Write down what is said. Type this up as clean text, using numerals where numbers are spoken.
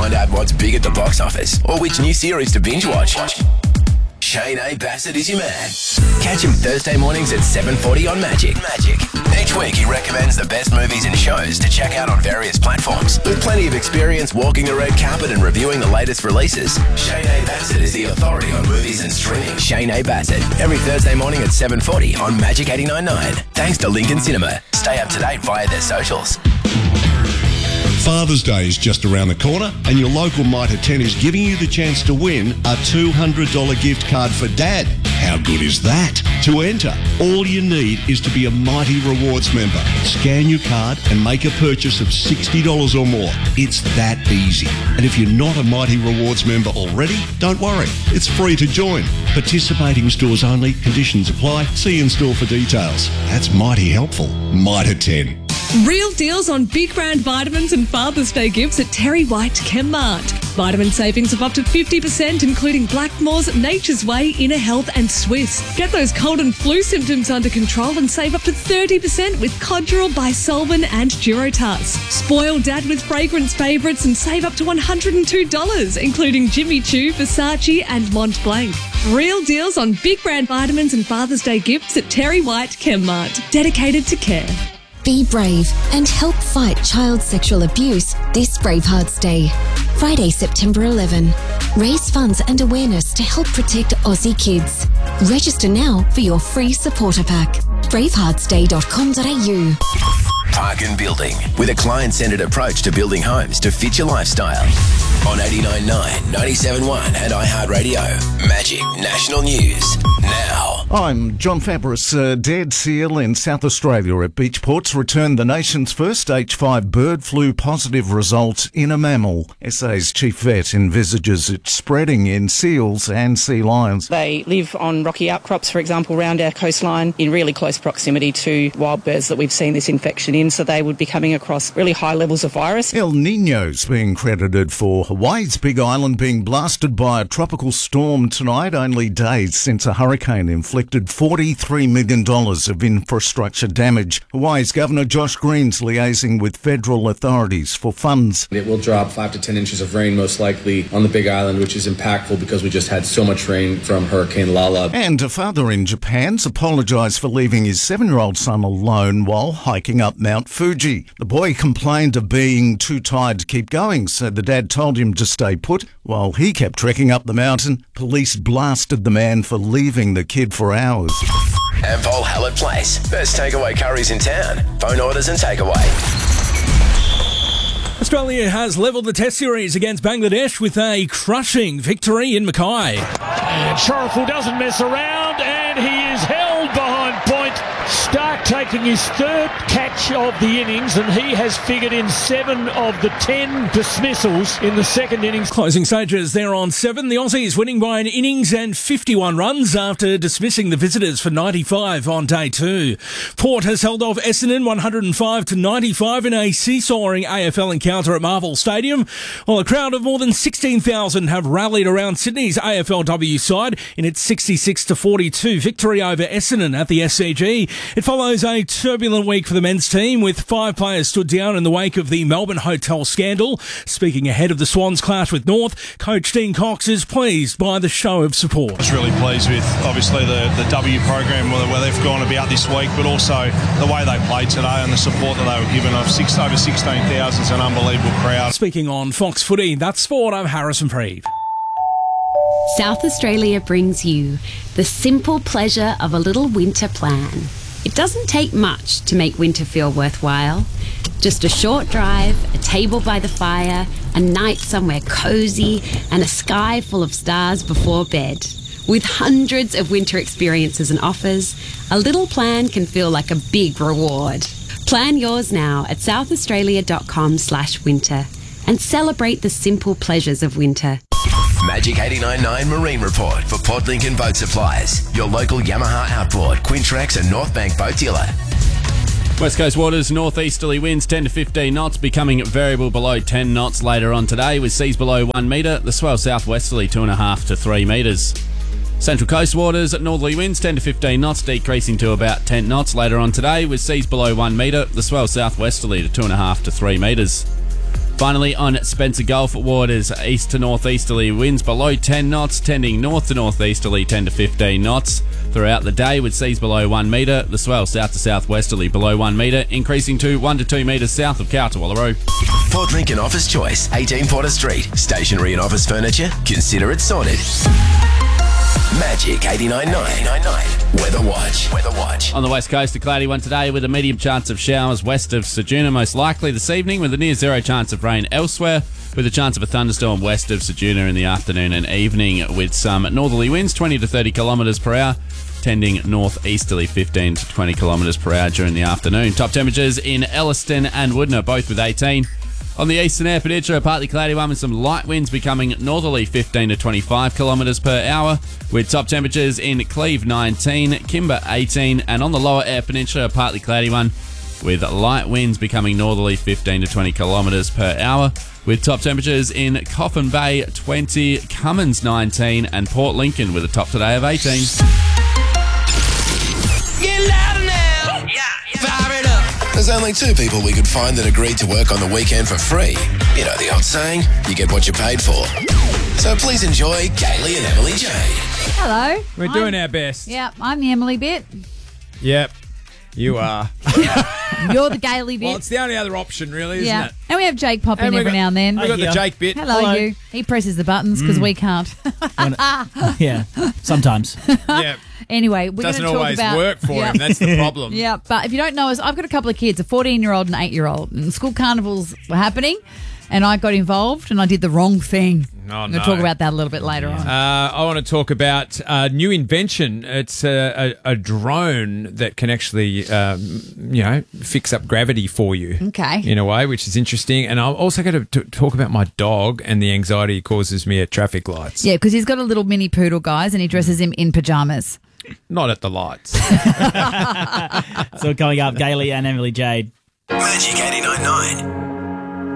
find out what's big at the box office or which new series to binge watch. Shane A. Bassett is your man. Catch him Thursday mornings at 7:40 on Magic. Each week he recommends the best movies and shows to check out on various platforms. With plenty of experience walking the red carpet and reviewing the latest releases, Shane A. Bassett is the authority on movies and streaming. Shane A. Bassett, every Thursday morning at 7:40 on Magic 89.9. Thanks to Lincoln Cinema. Stay up to date via their socials. Father's Day is just around the corner and your local Mitre 10 is giving you the chance to win a $200 gift card for Dad. How good is that? To enter, all you need is to be a Mighty Rewards member. Scan your card and make a purchase of $60 or more. It's that easy. And if you're not a Mighty Rewards member already, don't worry. It's free to join. Participating stores only. Conditions apply. See in store for details. That's mighty helpful. Mitre 10. Real deals on big brand vitamins and Father's Day gifts at Terry White Chemmart. Vitamin savings of up to 50%, including Blackmores, Nature's Way, Inner Health and Swiss. Get those cold and flu symptoms under control and save up to 30% with Coduril, Bisolven and Durotas. Spoil Dad with fragrance favourites and save up to $102, including Jimmy Choo, Versace and Mont Blanc. Real deals on big brand vitamins and Father's Day gifts at Terry White Chemmart. Dedicated to care. Be brave and help fight child sexual abuse this Bravehearts Day. Friday, September 11. Raise funds and awareness to help protect Aussie kids. Register now for your free supporter pack. braveheartsday.com.au. Park and Building, with a client-centred approach to building homes to fit your lifestyle. On 89.9, 97.1 and iHeartRadio. Magic National News. Now. I'm John Fabris. Dead seal in South Australia at beach ports returned the nation's first H5 bird flu positive result in a mammal. SA's chief vet envisages it spreading in seals and sea lions. They live on rocky outcrops, for example, around our coastline in really close proximity to wild birds that we've seen this infection in, so they would be coming across really high levels of virus. El Niño's being credited for Hawaii's Big Island being blasted by a tropical storm tonight, only days since a hurricane inflicted $43 million of infrastructure damage. Hawaii's Governor Josh Green's liaising with federal authorities for funds. It will drop 5 to 10 inches of rain most likely on the Big Island, which is impactful because we just had so much rain from Hurricane Lala. And a father in Japan's apologised for leaving his 7-year-old son alone while hiking up Mount Fuji. The boy complained of being too tired to keep going, so the dad told him to stay put. While he kept trekking up the mountain, police blasted the man for leaving the kid for hours. Ampol Hallett Place. Best takeaway curries in town. Phone orders and takeaway. Australia has levelled the Test series against Bangladesh with a crushing victory in Mackay. And Sharaful doesn't mess around, and he is held behind point. Stark taking his third catch of the innings, and he has figured in 7 of the 10 dismissals in the second innings. Closing stages, they're on 7. The Aussies winning by an innings and 51 runs after dismissing the visitors for 95 on day 2. Port has held off Essendon 105 to 95 in a seesawing AFL encounter at Marvel Stadium, while a crowd of more than 16,000 have rallied around Sydney's AFLW side in its 66 to 42 victory over Essendon at the SCG. It follows a turbulent week for the men's team, with 5 players stood down in the wake of the Melbourne hotel scandal. Speaking ahead of the Swans clash with North, coach Dean Cox is pleased by the show of support. I was really pleased with, obviously, the W program where they've gone about this week, but also the way they played today and the support that they were given. Over 16,000 is an unbelievable crowd. Speaking on Fox Footy, that's sport. I'm Harrison Preeve. South Australia brings you the simple pleasure of a little winter plan. It doesn't take much to make winter feel worthwhile. Just a short drive, a table by the fire, a night somewhere cosy, and a sky full of stars before bed. With hundreds of winter experiences and offers, a little plan can feel like a big reward. Plan yours now at southaustralia.com/winter and celebrate the simple pleasures of winter. Magic 89.9 Marine Report for Port Lincoln Boat Supplies. Your local Yamaha Outboard, Quintrex and North Bank boat dealer. West Coast waters, northeasterly winds 10 to 15 knots, becoming variable below 10 knots later on today, with seas below 1 metre. The swell southwesterly 2.5 to 3 metres. Central coast waters, northerly winds 10 to 15 knots, decreasing to about 10 knots later on today, with seas below 1 metre. The swell southwesterly to 2.5 to 3 metres. Finally, on Spencer Gulf waters, east to northeasterly winds below 10 knots, tending north to northeasterly 10 to 15 knots throughout the day, with seas below 1 metre. The swell south to southwesterly below 1 metre, increasing to 1 to 2 metres south of Cow to Wallaroo. Port Lincoln Office Choice, 18 Porter Street. Stationery and office furniture? Consider it sorted. Magic 89.9. Weather Watch. On the west coast, a cloudy one today with a medium chance of showers west of Ceduna, most likely this evening, with a near zero chance of rain elsewhere, with a chance of a thunderstorm west of Ceduna in the afternoon and evening, with some northerly winds 20 to 30 kilometres per hour, tending northeasterly 15 to 20 kilometres per hour during the afternoon. Top temperatures in Elliston and Woodner, both with 18. On the eastern Eyre Peninsula, a partly cloudy one with some light winds becoming northerly 15 to 25 kilometres per hour, with top temperatures in Cleve 19, Kimber 18, and on the lower Eyre Peninsula, a partly cloudy one with light winds becoming northerly 15 to 20 kilometres per hour, with top temperatures in Coffin Bay 20, Cummins 19, and Port Lincoln with a top today of 18. Get louder now! Yeah. Fire it up! There's only 2 people we could find that agreed to work on the weekend for free. You know the old saying, you get what you paid for. So please enjoy Kaylee and Emily J. Hello. We're doing our best. Yeah, I'm the Emily bit. Yep, you are. You're the Gailey bit. Well, it's the only other option, really, isn't it? And we have Jake pop in every now and then. We've got the Jake bit. Hello, you. He presses the buttons because we can't. Yeah, sometimes. Yeah. Anyway, we're going to Doesn't talk always about... work for him. That's the problem. Yeah, but if you don't know us, I've got a couple of kids, a 14-year-old and 8-year-old. And school carnivals were happening, and I got involved, and I did the wrong thing. I'm going to talk about that a little bit later on. I want to talk about a new invention. It's a drone that can actually, fix up gravity for you. Okay. In a way, which is interesting. And I'm also going to talk about my dog and the anxiety he causes me at traffic lights. Yeah, because he's got a little mini poodle, guys, and he dresses him in pajamas. Not at the lights. So coming up, Gailey and Emily Jade. Magic 89.9.